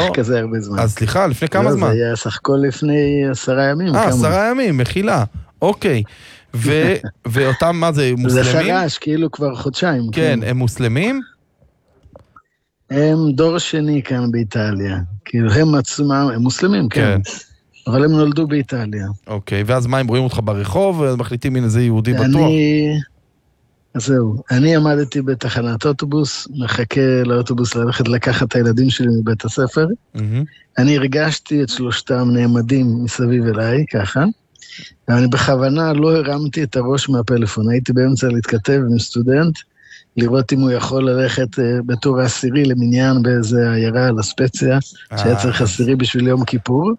כזה הרבה זמן. אז סליחה, לפני כמה זמן? זה היה סך הכל לפני 10 ימים. 10 ימים, מחילה. אוקיי. ואותם, מה זה, מוסלמים? זה חרש, כאילו כבר חודשיים. כן, הם מוסלמים? הם דור שני כאן באיטליה. כאילו הם עצמם, הם מוסלמים, כן. אבל הם נולדו באיטליה. אוקיי, ואז מה, הם רואים אותך ברחוב, ומחליטים הנה זה יהודי בטוח? אז זהו, אני עמדתי בתחנת אוטובוס, מחכה לאוטובוס ללכת לקחת את הילדים שלי מבית הספר. אני הרגשתי את שלושתם נעמדים מסביב אליי, ככה. ואני בכוונה לא הרמתי את הראש מהפלאפון, הייתי באמצע להתכתב עם סטודנט, לראות אם הוא יכול ללכת בתור העשירי למניין באיזה עיירה על הספציה, שהיה צריך עשירי בשביל יום כיפור.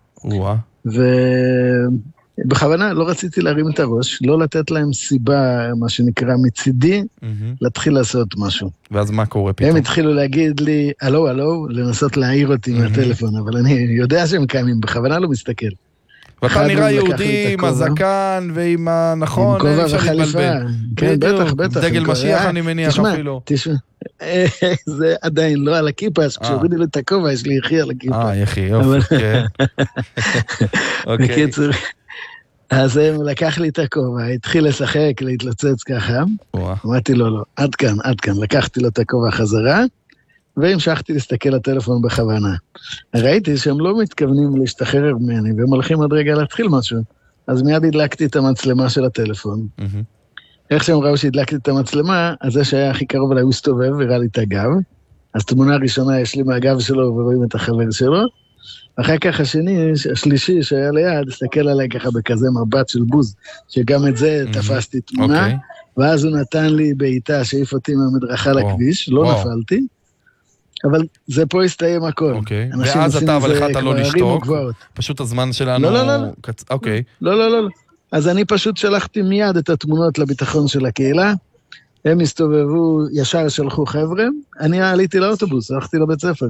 ובכוונה לא רציתי להרים את הראש, לא לתת להם סיבה, מה שנקרא מצידי, להתחיל לעשות משהו. ואז מה קורה פתאום? הם התחילו להגיד לי, אלו, לנסות להעיר אותי מהטלפון, אבל אני יודע שהם קיימים, בכוונה לא מסתכל. ואתה נראה יהודי עם הזקן ועם הנכון, עם כובע וחליפה. כן, בטח. דגל משיח אני מניח אפילו. תשמע, זה עדיין לא על הכיפה, אז כשהורידו לי את הכובע, יש לי יחי על הכיפה. יחי, יופי, כן. בקיצור, אז הם לקח לי את הכובע, התחיל לשחק, להתלוצץ ככה. אמרתי לו, לא, עד כאן. לקחתי לו את הכובע חזרה, והמשכתי להסתכל לטלפון בכוונה. ראיתי שהם לא מתכוונים להשתחרר ממני, והם הולכים עד רגע להתחיל משהו. אז מיד הדלקתי את המצלמה של הטלפון. איך שהם ראו שהדלקתי את המצלמה, אז זה שהיה הכי קרוב אליי, הוא הסתובב והראה לי את הגב. אז תמונה ראשונה יש לי מהגב שלו, ורואים את החבר שלו. אחר כך השלישי שהיה ליד, הסתכל עליי ככה בכזה מבט של בוז, שגם את זה תפסתי תמונה, ואז הוא נתן לי בעיטה, שהעיף אותי מהמדרכה לכביש, לא נפלתי. אבל זה פה הסתיים הכל. אוקיי, ואז אתה, אבל החלטת לא לשתוק, פשוט הזמן שלנו... לא. אוקיי. לא. אז אני פשוט שלחתי מיד את התמונות לביטחון של הקהילה, הם הסתובבו, ישר שלחו חבר'ה, אני עליתי לאוטובוס, הלכתי לבית ספר.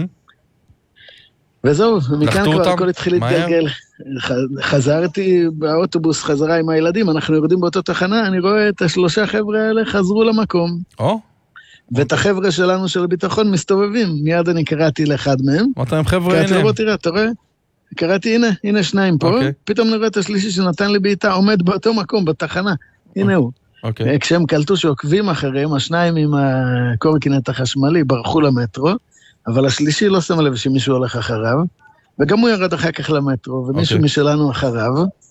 וזהו, מכאן כבר הכל התחיל להתגלגל. חזרתי באוטובוס חזרה עם הילדים, אנחנו יורדים באותו תחנה, אני רואה את 3 חבר'ה האלה חזרו למקום. ואת החבר'ה שלנו של הביטחון מסתובבים, מיד אני קראתי לאחד מהם. אמרת להם חבר'ה, הנה. תראה, אתה רואה? קראתי, הנה 2 פה, פתאום נראה את השלישי שנתן לי בעיטה, עומד באותו מקום, בתחנה, הנה הוא. כשהם קלטו שעוקבים אחריהם, 2 עם הקורקינט החשמלי ברחו למטרו, אבל השלישי לא שם לב שמישהו הולך אחריו, וגם הוא ירד אחר כך למטרו, ומישהו משלנו אחריו,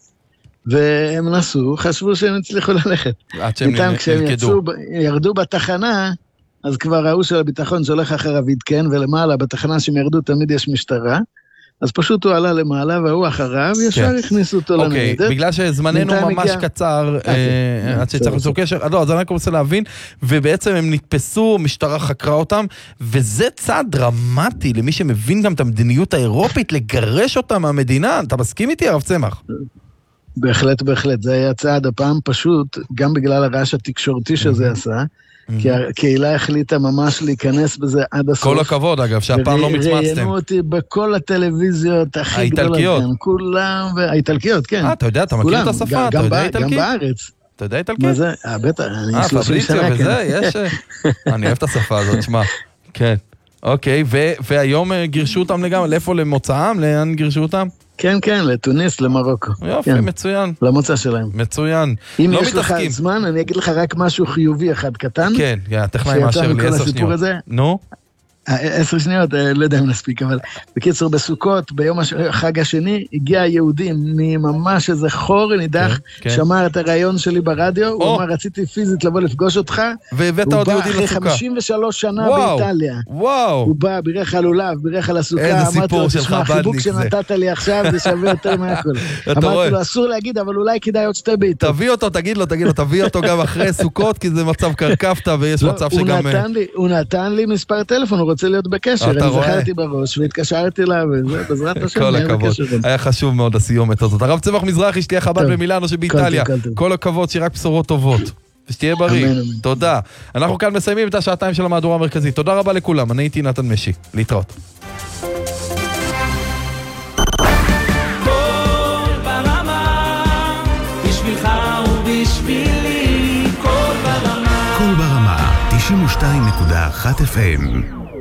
והם נסו, חשבו שהם הצליחו ללכת. איתם כשהם ירדו בתחנה, אז כבר ראו של הביטחון שהולך אחריו עדכן, ולמעלה בתחנה שהם ירדו תמיד יש משטרה, אז פשוט הוא עלה למעלה, והוא אחריו, ישר הכניסו אותו לניידת. אוקיי, בגלל שזמננו ממש קצר, עד שצריך לצור קשר, לא, אז אני רוצה להבין, ובעצם הם נתפסו, משטרה חקרה אותם, וזה צעד דרמטי למי שמבין גם את המדיניות האירופית, לגרש אותם מהמדינה. אתה מסכים איתי, הרב צמח? בהחלט, זה היה צעד הפעם פשוט, גם בגלל הרעש התקשורתי שזה עשה, כי הקהילה החליטה ממש להיכנס בזה עד הסוף. כל הכבוד, אגב, שהפעם לא מצמצתם. וראיינו אותי בכל הטלוויזיות הכי גדולות. האיטלקיות. כולם, האיטלקיות, כן. אתה יודע, אתה מכיר את השפה, אתה יודע איטלקית? גם בארץ. אתה יודע איטלקית? מה זה? בטח, אני 30 שנה, כן. וזה, יש... אני אוהב את השפה הזאת, שמה. כן. אוקיי, והיום גירשו אותם לגמרי, לאיפה למוצאם? לאן גירשו אותם? כן, לתוניס, למרוקו. יופי, מצוין. למוצא שלהם. מצוין. אם יש לך זמן, אני אגיד לך רק משהו חיובי אחד קטן. כן, הטכנאי מאשר לי 10 שניות. נו? 10 שניות, לא יודע אם נספיק, אבל בקיצור, בסוכות, ביום החג השני, הגיע יהודים ממש איזה חור נידח, שמע את הרעיון שלי ברדיו, הוא אמר, רציתי פיזית לבוא לפגוש אותך, והבאת עוד יהודים לסוכה. הוא בא אחרי 53 שנה באיטליה. וואו. הוא בא, בירך על אולב, בירך על הסוכה, איזה סיפור שלך, בדניק זה. החיבוק שנתת לי עכשיו, זה שווה יותר מהכל. אמרתי לו, אסור להגיד, אבל אולי כדאי עוד 2 בעיטות. תביא אותו, תגיד לו, תביא אותו גם אחרי סוכות, כי זה מצב קרקפת, ויש מצב שגם... הוא נתן לי מספר טלפון, הוא רוצה להיות בקשר, אני זכרתי בראש, והתקשרתי לה, וזה, בעזרת השם, כל הכבוד, היה חשוב מאוד הסיומת הזאת. הרב צמח מזרחי, שתהיה חב"ד במילאנו שבאיטליה, כל הכבוד, שרק בשורות טובות, ושתהיה בריא, תודה. אנחנו כאן מסיימים את השעתיים של המהדורה המרכזית, תודה רבה לכולם, אני הייתי נתן משי, להתראות. כל ברמה, בשבילך ובשבילי, כל ברמה. כל ברמה, 92.1 FM.